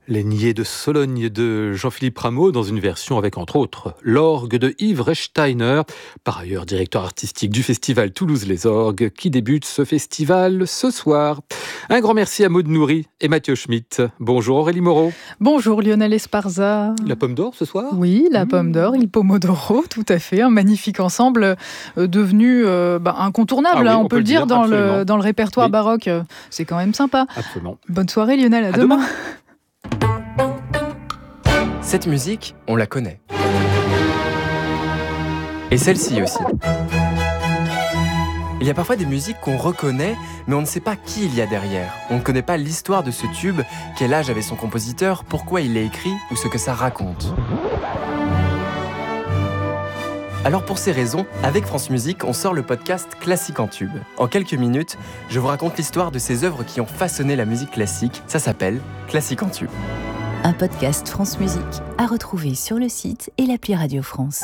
Les Niais de Sologne de Jean-Philippe Rameau dans une version avec entre autres l'orgue de Yves Rechsteiner, par ailleurs directeur artistique du festival Toulouse Les Orgues qui débute ce festival ce soir. Un grand merci à Maud Nourri et Mathieu Schmitt. Bonjour Aurélie Moreau. Bonjour Lionel Esparza. La pomme d'or ce soir ? Oui, la pomme d'or, Il Pomodoro, tout à fait, un magnifique ensemble devenu incontournable, on peut le dire, dans le répertoire baroque. C'est quand même sympa. Absolument. Bonne soirée Lionel, à demain. Cette musique, on la connaît. Et celle-ci aussi. Il y a parfois des musiques qu'on reconnaît, mais on ne sait pas qui il y a derrière. On ne connaît pas l'histoire de ce tube, quel âge avait son compositeur, pourquoi il l'a écrit ou ce que ça raconte. Alors pour ces raisons, avec France Musique, on sort le podcast Classique en tube. En quelques minutes, je vous raconte l'histoire de ces œuvres qui ont façonné la musique classique. Ça s'appelle Classique en tube. Un podcast France Musique à retrouver sur le site et l'appli Radio France.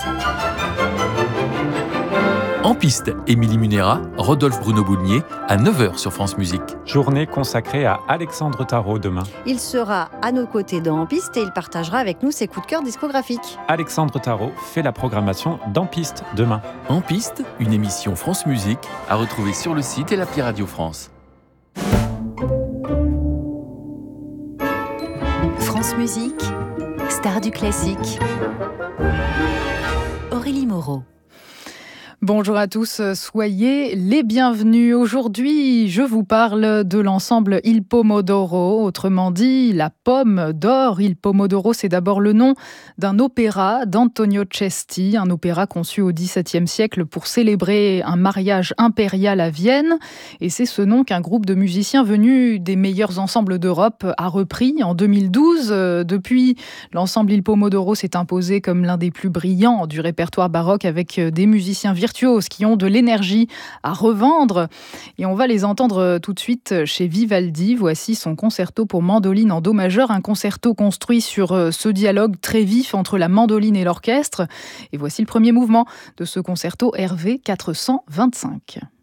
En piste, Émilie Munera, Rodolphe Bruno-Boulnier, à 9h sur France Musique. Journée consacrée à Alexandre Tarot demain. Il sera à nos côtés dans En Piste et il partagera avec nous ses coups de cœur discographiques. Alexandre Tarot fait la programmation d'En Piste demain. En piste, une émission France Musique à retrouver sur le site et l'appli Radio France. France Musique, star du classique. Aurélie Moreau. Bonjour à tous, soyez les bienvenus. Aujourd'hui, je vous parle de l'ensemble Il Pomodoro, autrement dit la pomme d'or. Il Pomodoro, c'est d'abord le nom d'un opéra d'Antonio Cesti, un opéra conçu au XVIIe siècle pour célébrer un mariage impérial à Vienne. Et c'est ce nom qu'un groupe de musiciens venus des meilleurs ensembles d'Europe a repris en 2012. Depuis, l'ensemble Il Pomodoro s'est imposé comme l'un des plus brillants du répertoire baroque avec des musiciens virtuoses qui ont de l'énergie à revendre. Et on va les entendre tout de suite chez Vivaldi. Voici son concerto pour mandoline en do majeur, un concerto construit sur ce dialogue très vif entre la mandoline et l'orchestre. Et voici le premier mouvement de ce concerto RV 425.